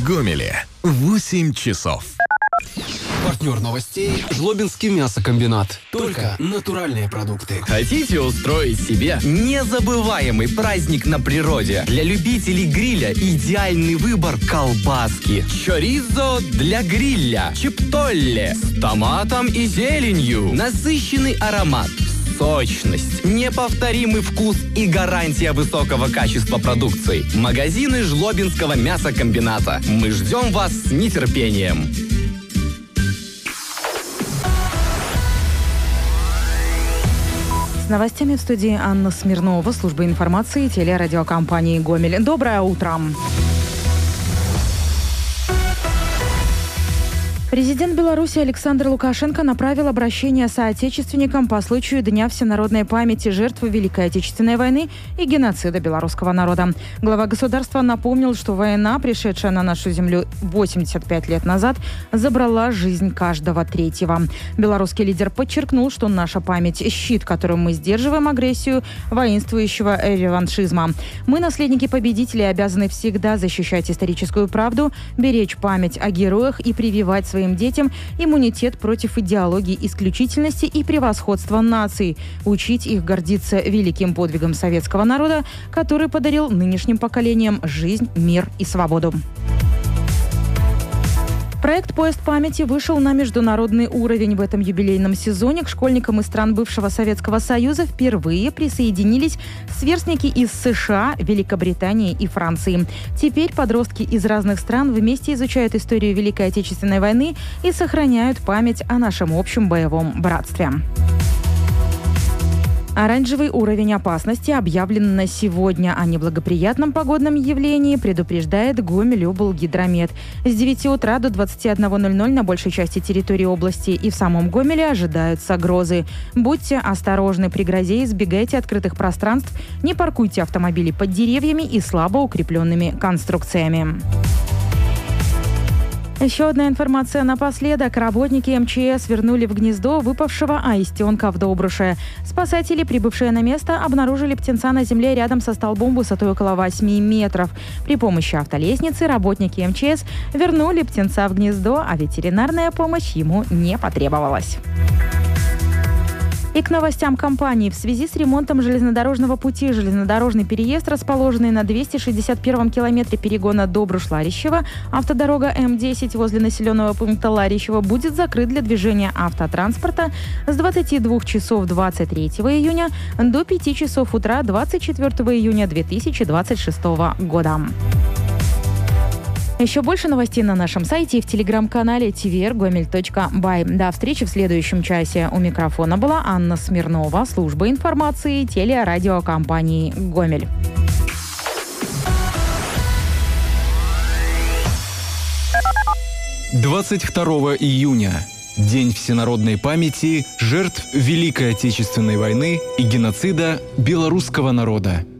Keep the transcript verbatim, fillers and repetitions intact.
Гомеле восемь часов. Партнер новостей – Жлобинский мясокомбинат. Только натуральные продукты. Хотите устроить себе незабываемый праздник на природе? Для любителей гриля идеальный выбор колбаски. Чоризо для гриля. Чиптолле с томатом и зеленью. Насыщенный аромат. Сочность, неповторимый вкус и гарантия высокого качества продукции. Магазины Жлобинского мясокомбината. Мы ждем вас с нетерпением. С новостями в студии Анна Смирнова, служба информации телерадиокомпании «Гомель». Доброе утро! Президент Беларуси Александр Лукашенко направил обращение соотечественникам по случаю Дня всенародной памяти жертв Великой Отечественной войны и геноцида белорусского народа. Глава государства напомнил, что война, пришедшая на нашу землю восемьдесят пять лет назад, забрала жизнь каждого третьего. Белорусский лидер подчеркнул, что наша память – щит, которым мы сдерживаем агрессию воинствующего реваншизма. Мы, наследники победителей, обязаны всегда защищать историческую правду, беречь память о героях и прививать свои своим детям иммунитет против идеологии исключительности и превосходства наций, учить их гордиться великим подвигом советского народа, который подарил нынешним поколениям жизнь, мир и свободу. Проект «Поезд памяти» вышел на международный уровень. В этом юбилейном сезоне к школьникам из стран бывшего Советского Союза впервые присоединились сверстники из США, Великобритании и Франции. Теперь подростки из разных стран вместе изучают историю Великой Отечественной войны и сохраняют память о нашем общем боевом братстве. Оранжевый уровень опасности объявлен на сегодня. О неблагоприятном погодном явлении предупреждает Гомель-Облгидромет. С девяти утра до двадцати одного ноль ноль на большей части территории области и в самом Гомеле ожидаются грозы. Будьте осторожны при грозе, избегайте открытых пространств, не паркуйте автомобили под деревьями и слабо укрепленными конструкциями. Еще одна информация напоследок. Работники эм че эс вернули в гнездо выпавшего аистенка в Добруше. Спасатели, прибывшие на место, обнаружили птенца на земле рядом со столбом высотой около восьми метров. При помощи автолестницы работники эм че эс вернули птенца в гнездо, а ветеринарная помощь ему не потребовалась. И к новостям компании. В связи с ремонтом железнодорожного пути железнодорожный переезд, расположенный на двести шестьдесят первом километре перегона Добруш-Ларищево, автодорога эм десять возле населенного пункта Ларищево будет закрыт для движения автотранспорта с двадцати двух часов двадцать третьего июня до пяти часов утра двадцать четвёртого июня две тысячи двадцать шестого года. Еще больше новостей на нашем сайте и в телеграм-канале ти ви эр гомель точка бай. До встречи в следующем часе. У микрофона была Анна Смирнова, служба информации телерадиокомпании «Гомель». двадцать второго июня. День всенародной памяти жертв Великой Отечественной войны и геноцида белорусского народа.